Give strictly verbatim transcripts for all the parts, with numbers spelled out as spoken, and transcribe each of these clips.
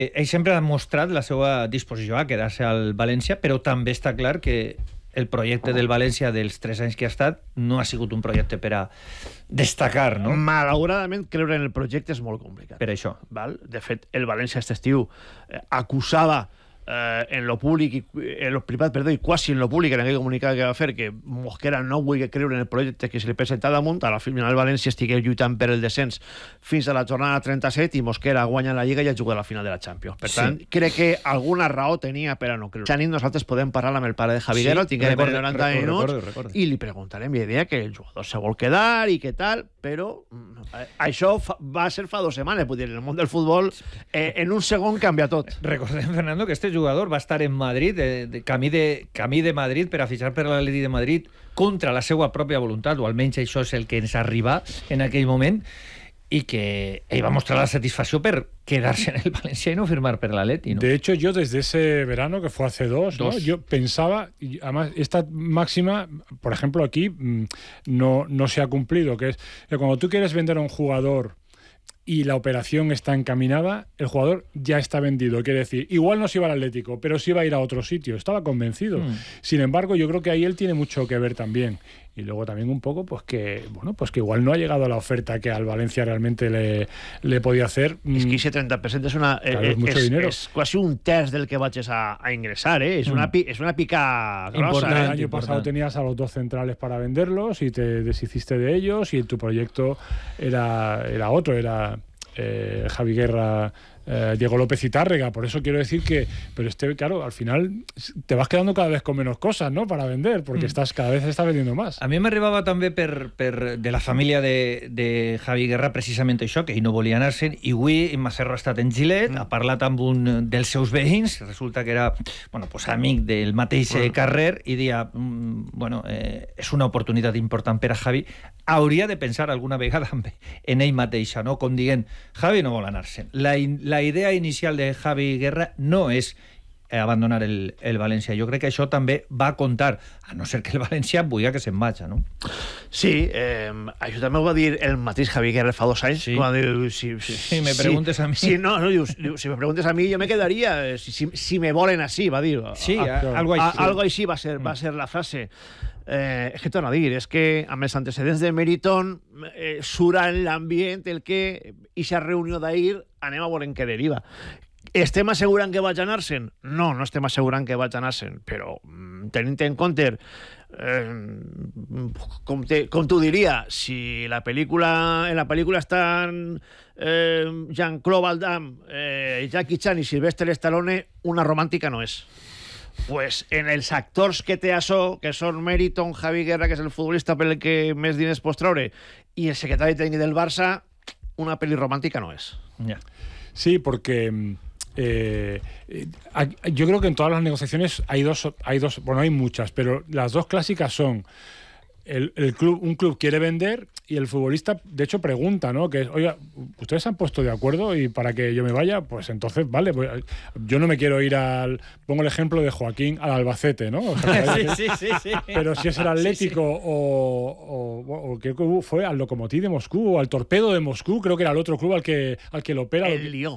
ell sempre ha mostrat la seva disposició a quedar-se al València, però també està clar que el projecte del València dels tres anys que ha estat no ha sigut un projecte per a destacar, no? Malauradament, creure en el projecte és molt complicat. Per això. Val? De fet, el València aquest estiu eh, acusava eh, en lo públic, i, en lo privat, perdó, i quasi en lo públic, en aquell comunicat que va fer, que Mosquera no vull creure en el projecte que se li presenta damunt. A la final el València estigué lluitant per el descens fins a la jornada trenta-set i Mosquera guanya la Lliga i ha jugat a la final de la Champions. Per tant, sí. crec que alguna raó tenia per a no creure. Xanit, nosaltres podem parlar amb el pare de Javi sí, Guerra, el tinguem per noranta recordo, minuts, recordo, recordo. I li preguntarem, i idea que el jugador se vol quedar i què tal, però eh, això fa, va ser fa dues setmanes, vull dir, en el món del futbol eh, en un segon canvia tot. Recordem, Fernando, que este jugador va estar en Madrid, de, de, camí, de, camí de Madrid per a fitxar per l'Atleti de Madrid contra la seva pròpia voluntat, o almenys això és el que ens arriba en aquell moment, y que ell va mostrar la satisfacció per quedarse en el Valencia y no firmar per l'Atleti, ¿no? De hecho, yo desde ese verano, que fue hace dos, dos. ¿no? yo pensaba, y además esta máxima, por ejemplo, aquí no, no se ha cumplido, que es que cuando tú quieres vender a un jugador y la operación está encaminada, el jugador ya está vendido. Quiere decir, igual no se iba al Atlético, pero sí iba a ir a otro sitio. Estaba convencido. Mm. Sin embargo, yo creo que ahí él tiene mucho que ver también. Y luego también un poco, pues que bueno, pues que igual no ha llegado a la oferta que al Valencia realmente le, le podía hacer. Es que ese treinta por ciento es una claro, eh, es mucho es, dinero. Es casi un test del que vayas a, a ingresar, ¿eh? Es, mm. una, es una pica grosa. El ¿eh? año pasado tenías a los dos centrales para venderlos y te deshiciste de ellos, y tu proyecto era, era otro, era eh, Javi Guerra, eh, Diego López y Tárrega. Por eso quiero decir que, pero este, claro, al final te vas quedando cada vez con menos cosas, ¿no?, para vender, porque mm. estás cada vez estás vendiendo más. A mi m'arribava també per, per de la família de, de Javi Guerra precisament això, que ell no volia anar-se'n, i avui en Macerro ha estat en Gilet, mm. ha parlat amb un dels seus veïns, resulta que era bueno, pues, amic del mateix mm. carrer, i dia, mm, bueno, eh, és una oportunitat important per a Javi, hauria de pensar alguna vegada en ell mateixa, no? Com dient, Javi no vol anar-se'n. La, la idea inicial de Javi Guerra no és abandonar el, el València. Jo crec que això també va comptar, a no ser que el València vulgui que se'n vagi, no? Sí, eh, això també ho va dir el mateix Javi Guerra fa dos anys. Sí, quan diu, si, si, si me preguntes si, a mi... Si, no, no, dius, diu, si me preguntes a mi, jo me quedaria. Si, si, si me volen així, va dir. Sí, a, a, algo així. A, algo així va ser, va ser la frase. Eh, és que torno a dir, és que amb els antecedents de Meriton eh, sura en l'ambient el que ixa reunió d'ahir anem a veure en què deriva. Estem assegurant que vaig anar-se'n? No, no estem assegurant que vaig anar-se'n, però tenint en compte eh, com, te, com t'ho diria, si la pel·lícula en la pel·lícula estan eh, Jean-Claude Van Damme, eh, Jackie Chan i Sylvester Stallone, una romàntica no és. Pues en els actors que té això, que són Meriton, Javi Guerra, que és el futbolista per el que més diners pots treure, i el secretari tècnic del Barça, una pel·li romàntica no és. Yeah. Sí, porque eh, yo creo que en todas las negociaciones hay dos, hay dos, bueno, hay muchas, pero las dos clásicas son el, el club, un club quiere vender y el futbolista, de hecho, pregunta, ¿no? Que, oiga, ¿ustedes se han puesto de acuerdo y para que yo me vaya? Pues entonces, vale, pues, yo no me quiero ir al... Pongo el ejemplo de Joaquín al Albacete, ¿no? O sea, sí, sí, sí, sí. Pero si es el Atlético sí, sí. o, o, o creo que fue al Lokomotiv de Moscú o al Torpedo de Moscú, creo que era el otro club al que, al que lo opera. El Lyon.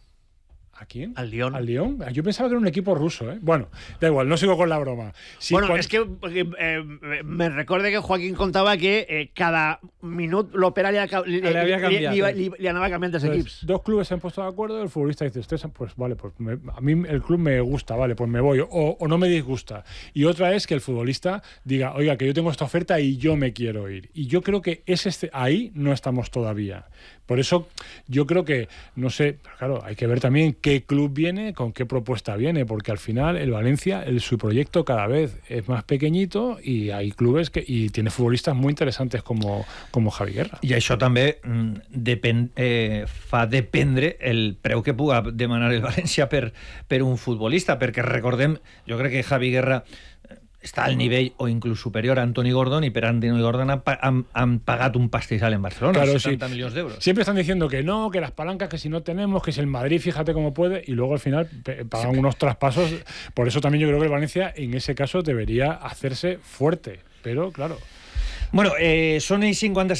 ¿A quién? Al Lyon. ¿Al Lyon? Yo pensaba que era un equipo ruso, ¿eh? Bueno, da igual, no sigo con la broma. Sí, bueno, cuando... es que eh, me recuerdo que Joaquín contaba que eh, cada minuto l'opera li, li, le había cambiado. Li, li, li anava cambiant els equips. Dos clubes se han puesto de acuerdo, el futbolista dice, ustedes, pues vale, pues me, a mí el club me gusta, vale, pues me voy, o, o no me disgusta. Y otra es que el futbolista diga, oiga, que yo tengo esta oferta y yo me quiero ir. Y yo creo que es este, ahí no estamos todavía. Por eso yo creo que, no sé, pero claro, hay que ver también qué club viene, con qué propuesta viene, porque al final el Valencia, el, su proyecto cada vez es más pequeñito y hay clubes que y tiene futbolistas muy interesantes como, como Javi Guerra. I això també depèn, eh, fa dependre el preu que puga demanar el València per, per un futbolista, perquè recordem, jo crec que Javi Guerra està al nivell o inclús superior a Anthony Gordon, y per Anthony Gordon han, han, han pagat un pastizal en Barcelona, claro, setenta sí. millones de euros. Siempre están diciendo que no, que las palancas, que si no tenemos, que si el Madrid, fíjate cómo puede, y luego al final pagan sí. unos traspasos. Por eso también yo creo que el Valencia en ese caso debería hacerse fuerte, pero claro. Bueno, eh, son cincuenta